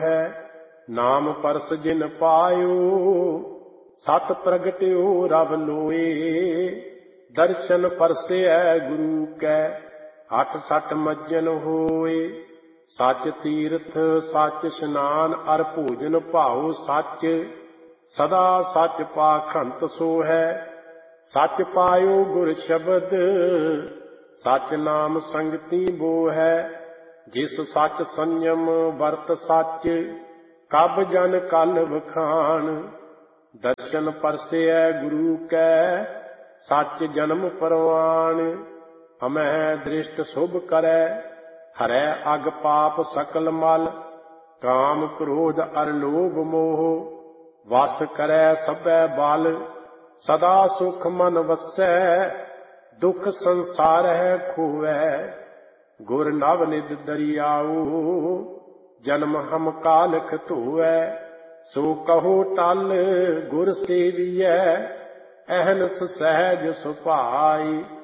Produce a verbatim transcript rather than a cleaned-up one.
है। नाम परस जिन पायो सत प्रगट्यो रब लोए। दर्शन परसे गुरु कै हठ सठ मज्जन होए। सच तीर्थ सच स्नान अर भोजन भाओ सच। सदा सच पाखंत सो है। सच पायो गुर शब्द सच नाम संगति बो है। जिस सच संयम वर्त सच कब जन कल बखान। दर्शन परसे गुरु कै सच जन्म परवान। हमें दृष्ट शुभ करे हरै अग पाप सकल मल। काम क्रोध अर लोभ मोह वस करे सबे बल। सदा सुख मन वसै दुख संसार है खोवै। गुर नव निध दरियाऊ जन्म हम कालख धोवै। सो कहो टल गुर सेवियै अहनस सहज सुभाई।